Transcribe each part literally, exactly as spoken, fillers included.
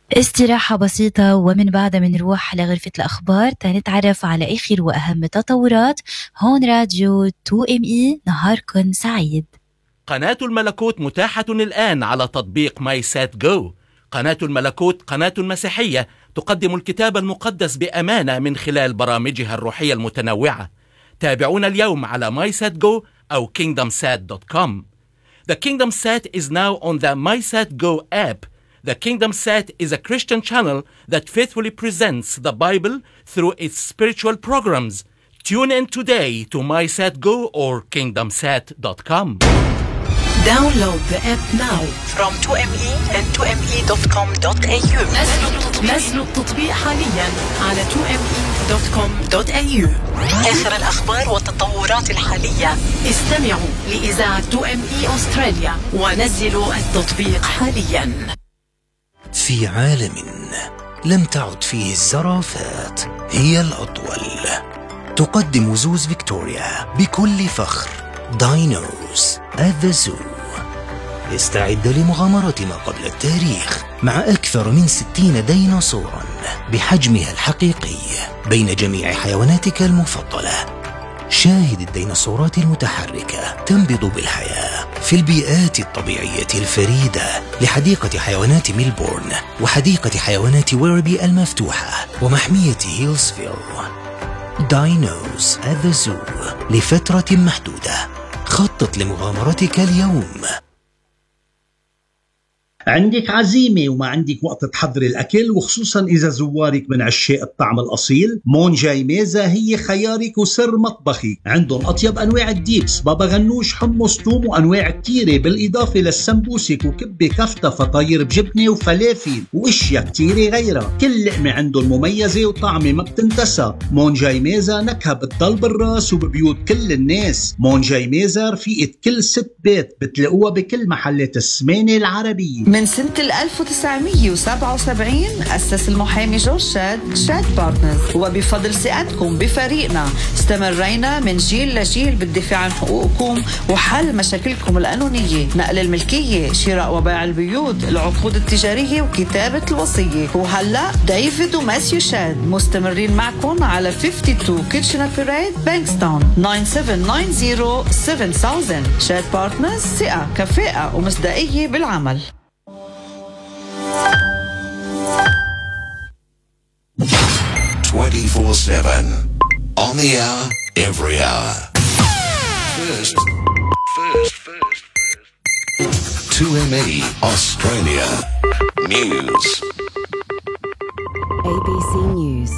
استراحة بسيطة ومن بعدها منروح لغرفة الأخبار تنتعرف على آخر وأهم التطورات. هون راديو تو إم إي، نهاركن سعيد. قناة الملكوت متاحة الآن على تطبيق ماي سات جو. قناة الملكوت قناة مسيحية تقدم الكتاب المقدس بأمانة من خلال برامجها الروحية المتنوعة. تابعونا اليوم على ماي سات جو أو كينغدم سات دوت كوم. The Kingdom Sat is now on the MySatGo app. The Kingdom Sat is a Christian channel that faithfully presents the Bible through its spiritual programs. Tune in today to MySatGo or kingdom sat dot com. Download the app now from تو إم إي and تو إم إي دوت كوم دوت إيه يو. نزلوا التطبيق حاليا على تو إم إي دوت كوم دوت إيه يو. آخر الأخبار والتطورات الحالية. استمعوا لإذاعة تو إم إي أستراليا ونزلوا التطبيق حاليا. في عالم لم تعد فيه الزرافات هي الأطول، تقدم زوز فيكتوريا بكل فخر داينوز at the Zoo. استعد لمغامرة ما قبل التاريخ مع أكثر من ستين ديناصورا بحجمها الحقيقي بين جميع حيواناتك المفضلة. شاهد الديناصورات المتحركة تنبض بالحياة في البيئات الطبيعية الفريدة لحديقة حيوانات ميلبورن وحديقة حيوانات ويربي المفتوحة ومحمية هيلسفيل. داينوز at the Zoo لفترة محدودة. خطط لمغامرتك اليوم. عندك عزيمة وما عندك وقت تحضري الأكل، وخصوصا إذا زوارك من عشاق الطعم الأصيل، مونجاي ميزة هي خيارك وسر مطبخك. عندهم أطيب أنواع الديبس، بابا غنوش، حمص، توم، وأنواع كتيرة، بالإضافة للسمبوسك وكبة كفتة، فطاير بجبنة وفلافل وإشياء كتيرة غيرها. كل لقمة عندهم مميزة وطعمة ما بتنتسى. مونجاي ميزة نكهة بتضل بالراس وببيوت كل الناس. مونجاي ميزة رفيقة كل ست بيت، بتلاقوها بكل محلات السمانة العربية. من سنة ألف وتسعمية وسبعة وسبعين أسس المحامي جورج شاد شاد بارتنرز، وبفضل ثقتكم بفريقنا استمرينا من جيل لجيل بالدفاع عن حقوقكم وحل مشاكلكم القانونية، نقل الملكية، شراء وبيع البيوت، العقود التجارية وكتابة الوصية. وهلأ ديفيد وماسيو شاد مستمرين معكم على اثنين وخمسين كيتشنر بيريد بانكستون تسعة سبعة تسعة صفر سبعة ألف. شاد بارتنرز، ثقة، كفاءة ومصداقية بالعمل. twenty-four seven on the hour, every hour. First, first, first, first. two M E Australia News. A B C News.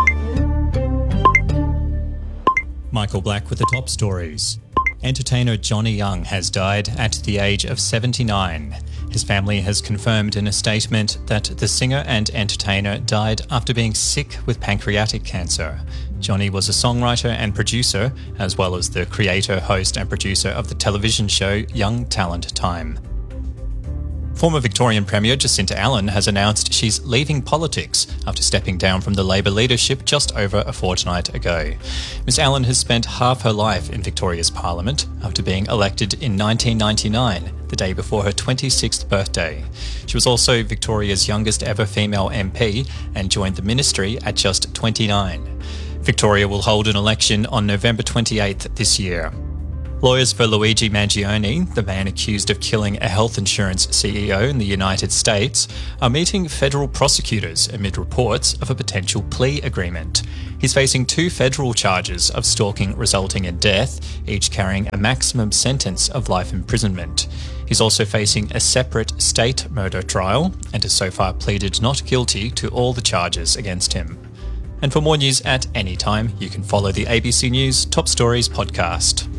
Michael Black with the top stories. Entertainer Johnny Young has died at the age of seventy-nine. His family has confirmed in a statement that the singer and entertainer died after being sick with pancreatic cancer. Johnny was a songwriter and producer, as well as the creator, host and producer of the television show Young Talent Time. Former Victorian Premier Jacinta Allen has announced she's leaving politics after stepping down from the Labor leadership just over a fortnight ago. Miss Allen has spent half her life in Victoria's Parliament after being elected in nineteen ninety-nine, the day before her twenty-sixth birthday. She was also Victoria's youngest ever female M P and joined the ministry at just twenty-nine. Victoria will hold an election on November twenty-eighth this year. Lawyers for Luigi Mangione, the man accused of killing a health insurance C E O in the United States, are meeting federal prosecutors amid reports of a potential plea agreement. He's facing two federal charges of stalking resulting in death, each carrying a maximum sentence of life imprisonment. He's also facing a separate state murder trial and has so far pleaded not guilty to all the charges against him. And for more news at any time, you can follow the A B C News Top Stories podcast.